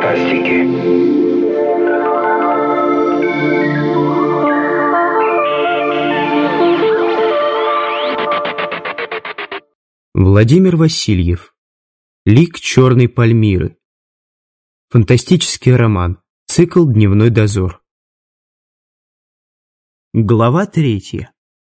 фантастики. Владимир Васильев. Лик черной Пальмиры. Фантастический роман. Цикл «Дневной дозор». Глава 3.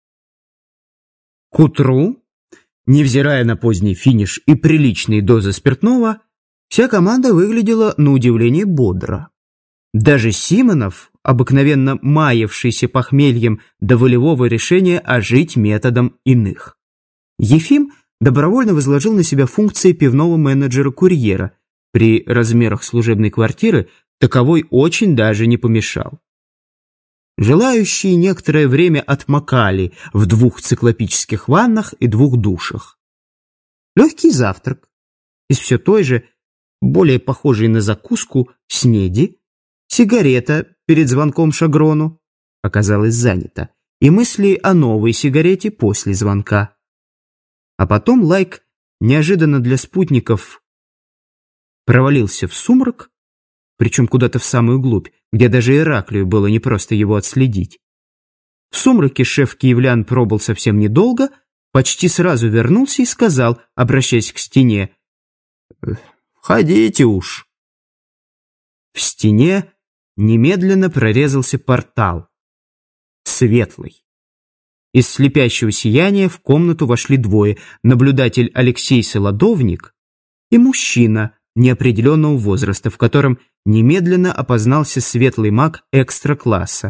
К утру, невзирая на поздний финиш и приличные дозы спиртного, вся команда выглядела на удивление бодро. Даже Симонов, обыкновенно маявшийся похмельем до волевого решения ожить методом иных. Ефим добровольно возложил на себя функции пивного менеджера-курьера. При размерах служебной квартиры таковой очень даже не помешал. Желающие некоторое время отмокали в 2 циклопических ваннах и 2 душах. Легкий завтрак из все той же, более похожей на закуску, снеди, сигарета перед звонком Шагрону оказалась занята, и мысли о новой сигарете после звонка. А потом Лайк неожиданно для спутников провалился в сумрак, причем куда-то в самую глубь, где даже Ираклию было непросто его отследить. В сумраке шеф киевлян пробыл совсем недолго, почти сразу вернулся и сказал, обращаясь к стене: «Входите уж». В стене немедленно прорезался портал. Светлый. Из слепящего сияния в комнату вошли 2: наблюдатель Алексей Солодовник и мужчина неопределенного возраста, в котором немедленно опознался светлый маг экстра-класса.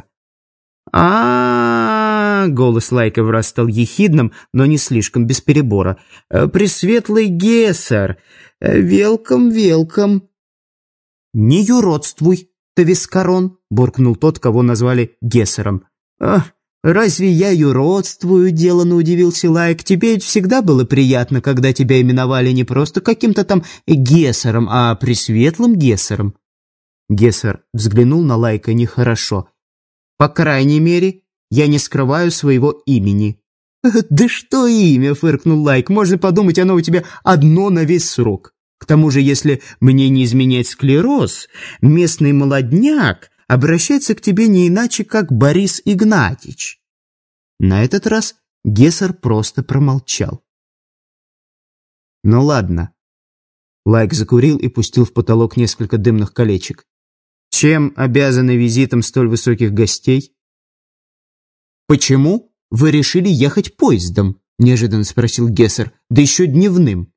Голос Лайка враз стал ехидным, но не слишком, без перебора. «Пресветлый Гессер! Велком!» «Не юродствуй, Тавискарон!» — буркнул тот, кого назвали Гессером. «Разве я юродствую?» — деланно удивился Лайк. «Тебе ведь всегда было приятно, когда тебя именовали не просто каким-то там Гессером, а пресветлым Гессером». Гессер взглянул на Лайка нехорошо. «По крайней мере, я не скрываю своего имени». «Да что имя?» — фыркнул Лайк. «Можно подумать, оно у тебя одно на весь срок. К тому же, если мне не изменять склероз, местный молодняк обращается к тебе не иначе, как Борис Игнатьич». На этот раз Гессер просто промолчал. «Ну ладно». Лайк закурил и пустил в потолок несколько дымных колечек. «Чем обязаны визитом столь высоких гостей?» «Почему вы решили ехать поездом?» — неожиданно спросил Гессер. «Да еще дневным».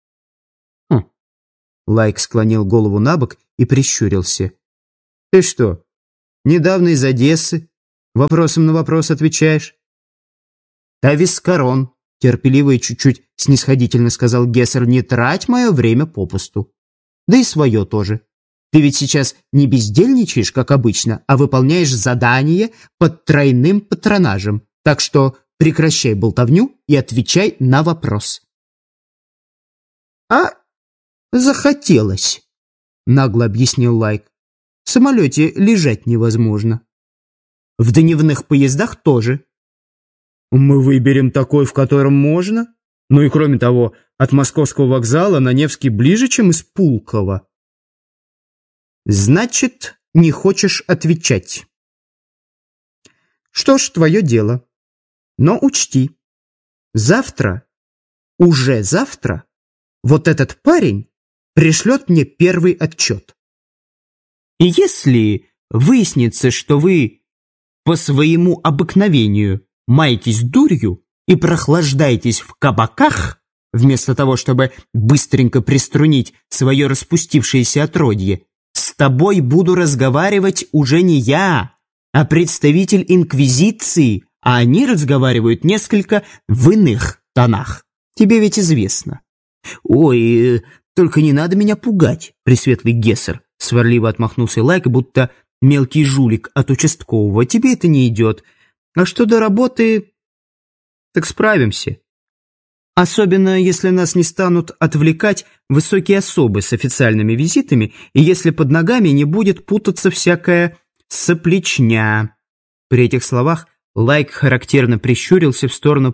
Лайк склонил голову набок и прищурился. «Ты что, недавно из Одессы? Вопросом на вопрос отвечаешь?» «Тавискарон», — терпеливо и чуть-чуть снисходительно сказал Гессер, — «не трать мое время попусту. Да и свое тоже. Ты ведь сейчас не бездельничаешь, как обычно, а выполняешь задание под тройным патронажем. Так что прекращай болтовню и отвечай на вопрос». «Захотелось», — нагло объяснил Лайк. «В самолете лежать невозможно. В дневных поездах тоже». «Мы выберем такой, в котором можно. Ну и кроме того, от Московского вокзала на Невский ближе, чем из Пулково». «Значит, не хочешь отвечать. Что ж, твое дело. Но учти, уже завтра, вот этот парень пришлет мне первый отчет. И если выяснится, что вы по своему обыкновению маетесь дурью и прохлаждаетесь в кабаках, вместо того, чтобы быстренько приструнить свое распустившееся отродье, с тобой буду разговаривать уже не я, а представитель Инквизиции, а они разговаривают несколько в иных тонах. Тебе ведь известно». «Ой, только не надо меня пугать, пресветлый Гессер», — сварливо отмахнулся Лайк, будто мелкий жулик от участкового. «Тебе это не идет. А что до работы, так справимся. Особенно, если нас не станут отвлекать высокие особы с официальными визитами и если под ногами не будет путаться всякая соплечня». При этих словах Лайк характерно прищурился в сторону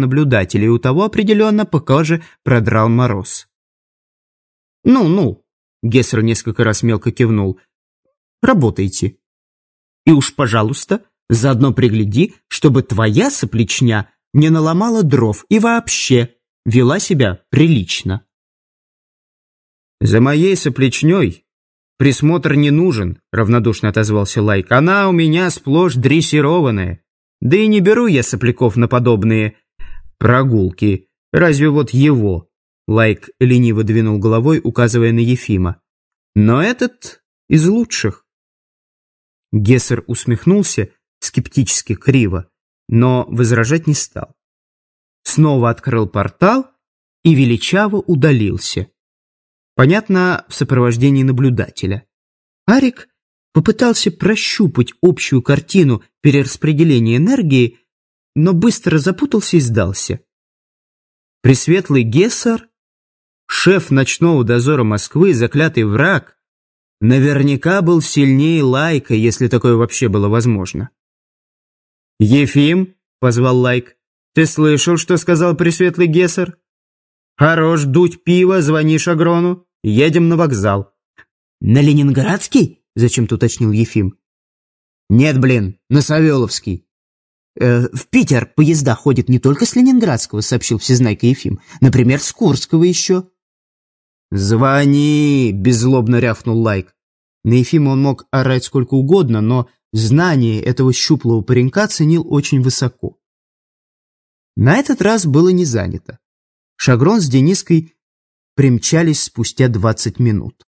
паренька-наблюдателя, и у того определенно по коже продрал мороз. «Ну, Гессер несколько раз мелко кивнул. «Работайте. И уж, пожалуйста, заодно пригляди, чтобы твоя соплечня не наломала дров и вообще вела себя прилично». «За моей соплечней присмотр не нужен», — равнодушно отозвался Лайк. «Она у меня сплошь дрессированная. Да и не беру я сопляков на подобные прогулки. Разве вот его?» Лайк лениво двинул головой, указывая на Ефима. «Но этот из лучших». Гессер усмехнулся скептически криво, но возражать не стал. Снова открыл портал и величаво удалился. Понятно, в сопровождении наблюдателя. Арик попытался прощупать общую картину перераспределения энергии, но быстро запутался и сдался. Пресветлый Гессер, шеф ночного дозора Москвы, заклятый враг, наверняка был сильнее Лайка, если такое вообще было возможно. «Ефим», — позвал Лайк, — «ты слышал, что сказал Пресветлый Гессер? Хорош дуть пиво, звони Шагрону, едем на вокзал». «На Ленинградский?» — зачем-то уточнил Ефим. «Нет, блин, на Савеловский». «В Питер поезда ходят не только с Ленинградского», — сообщил всезнайка Ефим. «Например, с Курского еще». «Звони!» — беззлобно рявкнул Лайк. На Ефима он мог орать сколько угодно, но знание этого щуплого паренька ценил очень высоко. На этот раз было не занято. Шагрон с Дениской примчались спустя 20 минут.